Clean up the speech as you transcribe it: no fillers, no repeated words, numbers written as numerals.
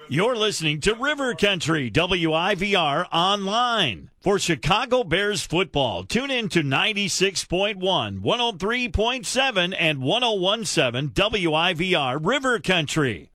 You're listening to River Country, WIVR Online. For Chicago Bears football, tune in to 96.1, 103.7, and 101.7 WIVR River Country.